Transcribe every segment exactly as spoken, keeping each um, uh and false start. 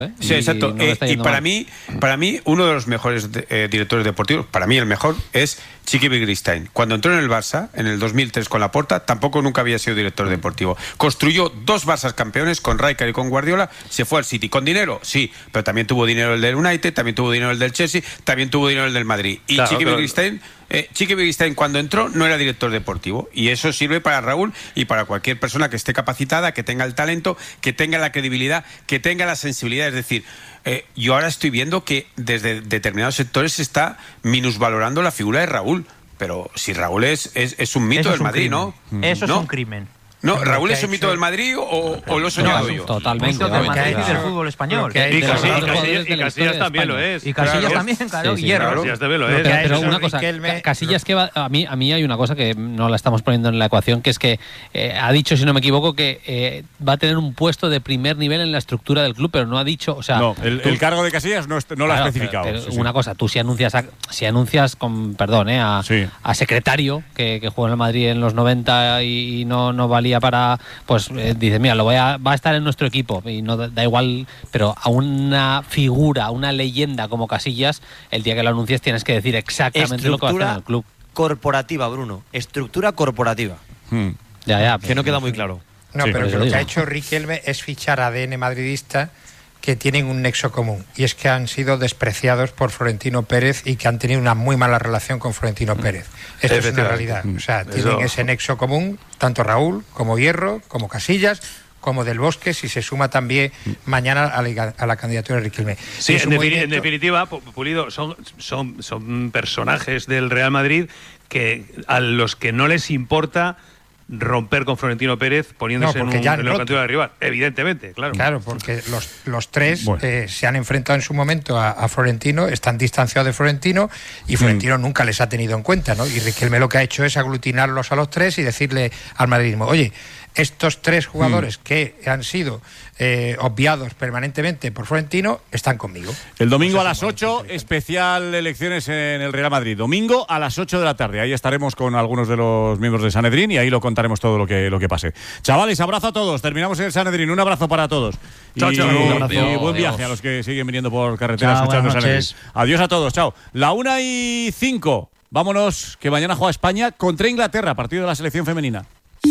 ¿eh? Sí, exacto. No eh, y para mal. mí, para mí, uno de los mejores de, eh, directores deportivos, para mí el mejor, es Txiki Begiristain. Cuando entró en el Barça, en el dos mil tres con Laporta, tampoco nunca había sido director deportivo. Construyó dos Barças campeones con Rijkaard y con Guardiola, se fue al City. ¿Con dinero? Sí, pero también tuvo dinero el del United, también tuvo dinero el del Chelsea, también tuvo dinero el del Madrid. Y claro, Txiki Begiristain... Eh, Txiki Begiristain cuando entró no era director deportivo, y eso sirve para Raúl y para cualquier persona que esté capacitada, que tenga el talento, que tenga la credibilidad, que tenga la sensibilidad. Es decir, eh, yo ahora estoy viendo que desde determinados sectores se está minusvalorando la figura de Raúl, pero si Raúl es, es, es un mito eso del Madrid, crimen. ¿no? Eso ¿no? es un crimen. No, ¿Raúl es un mito del Madrid o, o lo he soñado yo? Totalmente. Del Madrid y del fútbol español. Y Casillas, y Casillas también lo es. Y Casillas claro. también, claro, sí, sí, Hierro. Casillas también lo es. Pero, pero una cosa, Riquelme... Casillas que va, a mí a mí hay una cosa que no la estamos poniendo en la ecuación, que es que eh, ha dicho, si no me equivoco, que eh, va a tener un puesto de primer nivel en la estructura del club, pero no ha dicho, o sea... No, el, tú, el cargo de Casillas no, no lo ha especificado. Pero, pero sí, una sí. cosa, tú si anuncias, a, si anuncias con, perdón, eh, a, sí. a secretario, que, que jugó en el Madrid en los noventa y, y no, no valía para... pues eh, dice, mira, lo voy a, va a estar en nuestro equipo y no da, da igual, pero a una figura, a una leyenda como Casillas, el día que lo anuncies tienes que decir exactamente Estructura lo que va a hacer en el club. Corporativa, Bruno. Estructura corporativa. Hmm. Ya, ya. Que no queda muy claro. No, sí, pero pues lo digo. que ha hecho Riquelme es fichar a A D N madridista, que tienen un nexo común, y es que han sido despreciados por Florentino Pérez y que han tenido una muy mala relación con Florentino Pérez. Esto es una realidad. O sea, tienen Eso. ese nexo común, tanto Raúl como Hierro, como Casillas, como Del Bosque, si se suma también mañana a la, a la candidatura de Riquelme. Sí, en, movimiento... en definitiva, Pulido, son, son, son personajes del Real Madrid que a los que no les importa romper con Florentino Pérez poniéndose no, en, un, ya en la candidatura de rival, evidentemente, claro. Claro, porque los, los tres bueno. eh, se han enfrentado en su momento a, a Florentino, están distanciados de Florentino y Florentino mm. nunca les ha tenido en cuenta, ¿no? Y Riquelme lo que ha hecho es aglutinarlos a los tres y decirle al madridismo, oye, estos tres jugadores mm. que han sido eh, obviados permanentemente por Florentino están conmigo. El domingo pues a las ocho, especial elecciones en el Real Madrid. Domingo a las ocho de la tarde. Ahí estaremos con algunos de los miembros de Sanedrín y ahí lo contaremos todo lo que, lo que pase. Chavales, abrazo a todos. Terminamos en el Sanedrín. Un abrazo para todos. Chao, y, chao. y, Un y buen viaje a los que siguen viniendo por carretera chao, escuchando Sanedrín. noches. Adiós a todos. Chao. La una y cinco. Vámonos, que mañana juega España contra Inglaterra, partido de la selección femenina.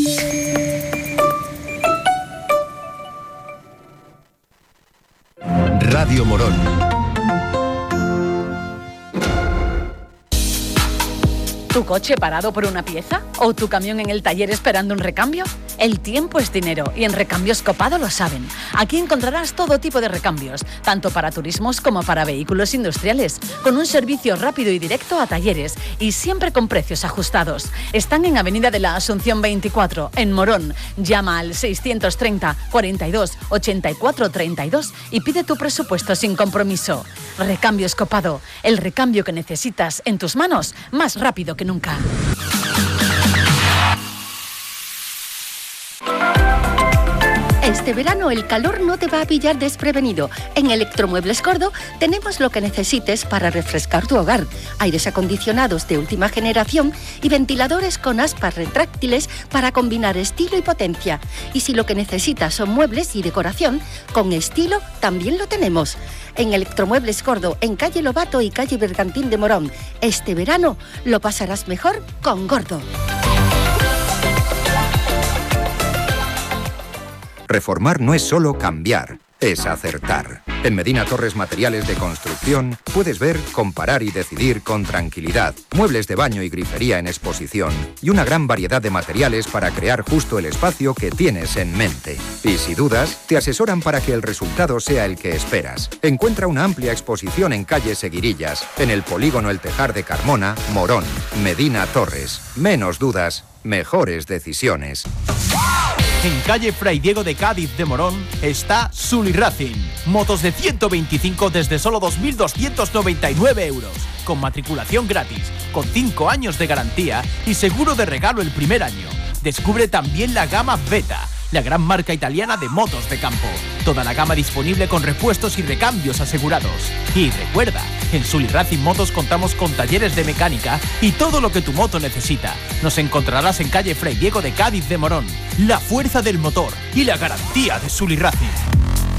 Radio Morón. ¿Tu coche parado por una pieza? ¿O tu camión en el taller esperando un recambio? El tiempo es dinero y en Recambios Copado lo saben. Aquí encontrarás todo tipo de recambios, tanto para turismos como para vehículos industriales, con un servicio rápido y directo a talleres y siempre con precios ajustados. Están en Avenida de la Asunción veinticuatro, en Morón. Llama al seiscientos treinta, cuarenta y dos, ochenta y cuatro treinta y dos y pide tu presupuesto sin compromiso. Recambios Copado, el recambio que necesitas en tus manos más rápido que nunca. Este verano el calor no te va a pillar desprevenido. En Electromuebles Gordo tenemos lo que necesites para refrescar tu hogar. Aires acondicionados de última generación y ventiladores con aspas retráctiles para combinar estilo y potencia. Y si lo que necesitas son muebles y decoración, con estilo también lo tenemos. En Electromuebles Gordo, en calle Lobato y calle Bergantín de Morón. Este verano lo pasarás mejor con Gordo. Reformar no es solo cambiar, es acertar. En Medina Torres Materiales de Construcción puedes ver, comparar y decidir con tranquilidad. Muebles de baño y grifería en exposición y una gran variedad de materiales para crear justo el espacio que tienes en mente. Y si dudas, te asesoran para que el resultado sea el que esperas. Encuentra una amplia exposición en calle Seguirillas, en el polígono El Tejar de Carmona, Morón, Medina Torres. Menos dudas, mejores decisiones. En calle Fray Diego de Cádiz de Morón está Sully Racing. Motos de ciento veinticinco desde solo dos mil doscientos noventa y nueve euros. Con matriculación gratis, con cinco años de garantía y seguro de regalo el primer año. Descubre también la gama Beta, la gran marca italiana de motos de campo. Toda la gama disponible con repuestos y recambios asegurados. Y recuerda, en Sully Racing Motos contamos con talleres de mecánica y todo lo que tu moto necesita. Nos encontrarás en calle Fray Diego de Cádiz de Morón. La fuerza del motor y la garantía de Sully Racing.